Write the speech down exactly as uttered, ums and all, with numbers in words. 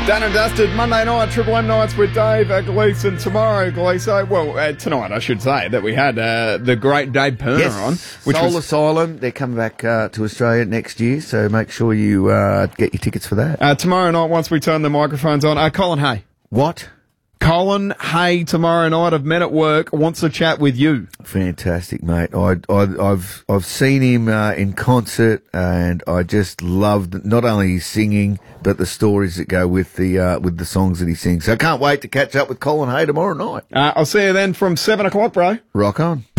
Done and dusted, Monday night, Triple M Nights with Dave uh, Gleeson. Tomorrow, Gleeson, well, uh, tonight I should say, that we had uh, the great Dave Perner yes, on. Which Soul was, Asylum, they're coming back uh, to Australia next year, so make sure you uh, get your tickets for that. uh, tomorrow night, once we turn the microphones on, uh, Colin Hay. What? Colin Hay tomorrow night of Men at Work wants to chat with you. Fantastic, mate. I, I, I've I've seen him uh, in concert, and I just loved not only his singing but the stories that go with the uh, with the songs that he sings. So I can't wait to catch up with Colin Hay tomorrow night. Uh, I'll see you then from seven o'clock, bro. Rock on.